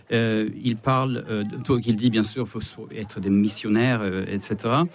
il parle, donc il dit bien sûr qu'il faut être des missionnaires, etc.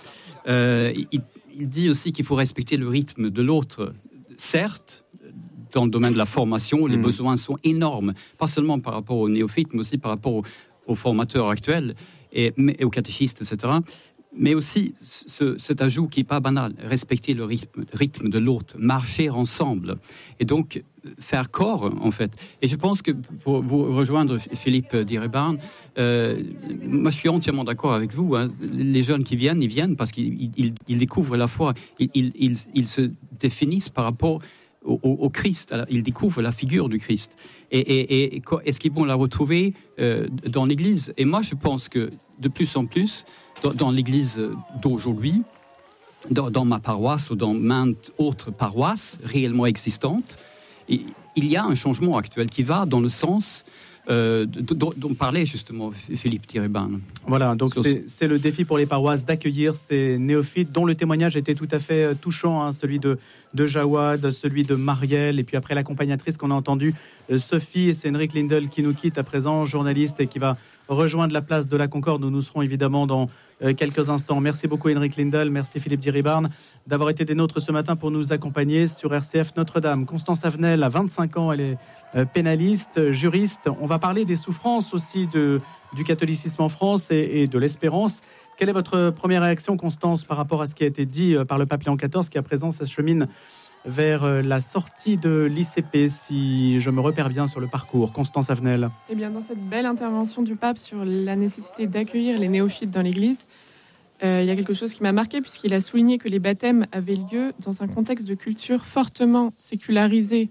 Il dit aussi qu'il faut respecter le rythme de l'autre. Certes, dans le domaine de la formation, les besoins sont énormes, pas seulement par rapport aux néophytes, mais aussi par rapport aux formateurs actuels et aux catéchistes, etc. Mais aussi cet ajout qui n'est pas banal, respecter le rythme de l'autre, marcher ensemble et donc faire corps en fait. Et je pense que pour vous rejoindre Philippe Diribarne, moi je suis entièrement d'accord avec vous, hein. Les jeunes qui viennent, ils viennent parce qu'ils découvrent la foi, ils se définissent par rapport au Christ. Alors, ils découvrent la figure du Christ. Et est-ce qu'ils vont la retrouver dans l'Église? Et moi je pense que de plus en plus dans l'Église d'aujourd'hui, dans ma paroisse ou dans maintes autres paroisses réellement existantes, il y a un changement actuel qui va dans le sens dont parlait justement Philippe Diribarne. Voilà, donc c'est le défi pour les paroisses d'accueillir ces néophytes dont le témoignage était tout à fait touchant, hein, celui de Jawad, celui de Marielle, et puis après l'accompagnatrice qu'on a entendue, Sophie, et c'est Henrik Lindel qui nous quitte à présent, journaliste, et qui va rejoindre la place de la Concorde où nous serons évidemment dans quelques instants. Merci beaucoup Henrik Lindel, merci Philippe Diribarne d'avoir été des nôtres ce matin pour nous accompagner sur RCF Notre-Dame. Constance Avenel a 25 ans, elle est pénaliste, juriste. On va parler des souffrances aussi du catholicisme en France et de l'espérance. Quelle est votre première réaction, Constance, par rapport à ce qui a été dit par le pape Léon XIV, qui à présent s'achemine vers la sortie de l'ICP, si je me repère bien sur le parcours? Constance Avenel. Eh bien, dans cette belle intervention du pape sur la nécessité d'accueillir les néophytes dans l'Église, il y a quelque chose qui m'a marqué, puisqu'il a souligné que les baptêmes avaient lieu dans un contexte de culture fortement sécularisée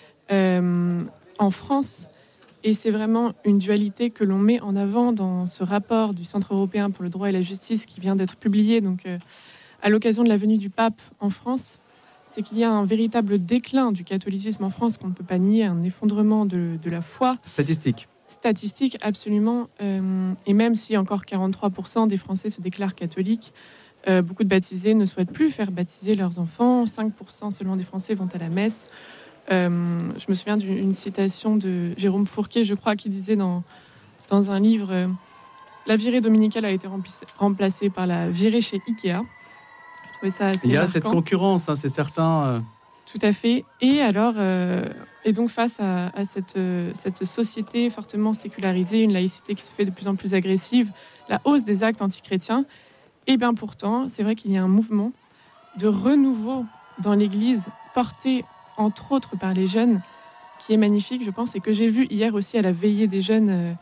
en France. Et c'est vraiment une dualité que l'on met en avant dans ce rapport du Centre européen pour le droit et la justice qui vient d'être publié donc, à l'occasion de la venue du pape en France. C'est qu'il y a un véritable déclin du catholicisme en France qu'on ne peut pas nier, un effondrement de la foi. Statistique, absolument. Et même si encore 43% des Français se déclarent catholiques, beaucoup de baptisés ne souhaitent plus faire baptiser leurs enfants. 5% seulement des Français vont à la messe. Je me souviens d'une citation de Jérôme Fourquet, je crois, qui disait dans un livre la virée dominicale a été remplacée par la virée chez Ikea. Ça il y a marquant. Cette concurrence, hein, c'est certain. Tout à fait. Et alors, et donc face à cette société fortement sécularisée, une laïcité qui se fait de plus en plus agressive, la hausse des actes antichrétiens, et bien pourtant, c'est vrai qu'il y a un mouvement de renouveau dans l'Église, porté entre autres par les jeunes, qui est magnifique, je pense, et que j'ai vu hier aussi à la veillée des jeunes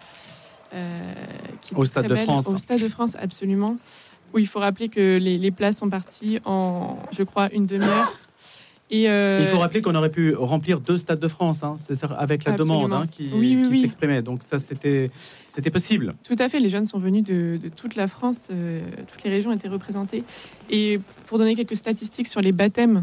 au Stade de France. Au Stade de France, absolument. Où il faut rappeler que les places sont parties en, je crois, une demi-heure. Et il faut rappeler qu'on aurait pu remplir 2 Stades de France, hein, c'est ça, avec la demande qui s'exprimait. Donc ça, c'était possible. Tout à fait, les jeunes sont venus de toute la France, toutes les régions étaient représentées. Et pour donner quelques statistiques sur les baptêmes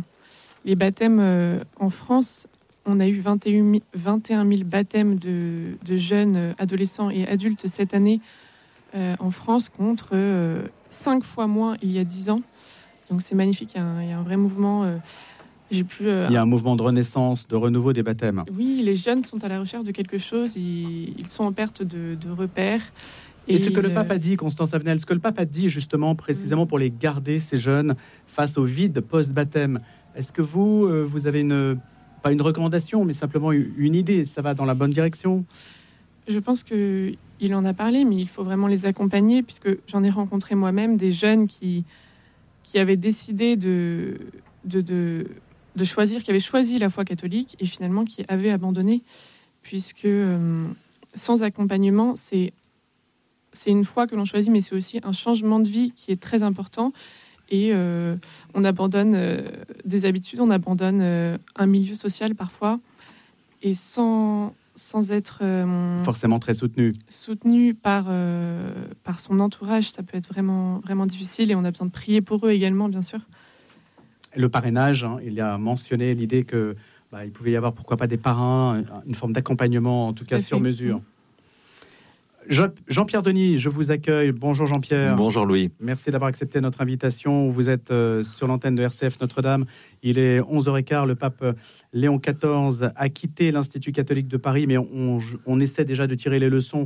en France, on a eu 21 000 baptêmes de jeunes adolescents et adultes cette année en France, contre 5 fois moins il y a 10 ans. Donc c'est magnifique, il y a un vrai mouvement. Il y a un mouvement de renaissance, de renouveau des baptêmes. Oui, les jeunes sont à la recherche de quelque chose, ils sont en perte de repères. Et ce que le pape a dit, Constance Avenel, ce que le pape a dit justement, précisément pour les garder, ces jeunes, face au vide post-baptême, est-ce que vous avez pas une recommandation, mais simplement une idée? Ça va dans la bonne direction? Je pense qu'il en a parlé, mais il faut vraiment les accompagner, puisque j'en ai rencontré moi-même des jeunes qui avaient décidé de choisir, qui avaient choisi la foi catholique et finalement qui avaient abandonné, puisque sans accompagnement, c'est une foi que l'on choisit, mais c'est aussi un changement de vie qui est très important. Et on abandonne des habitudes, on abandonne un milieu social parfois, et sans être forcément très soutenu par son entourage, ça peut être vraiment, vraiment difficile, et on a besoin de prier pour eux également, bien sûr. Le parrainage, hein, il a mentionné l'idée que il pouvait y avoir, pourquoi pas, des parrains, une forme d'accompagnement, en tout cas sur mesure. Jean-Pierre Denis, je vous accueille. Bonjour Jean-Pierre. Bonjour Louis. Merci d'avoir accepté notre invitation. Vous êtes sur l'antenne de RCF Notre-Dame. Il est 11h15. Le pape Léon XIV a quitté l'Institut catholique de Paris, mais on essaie déjà de tirer les leçons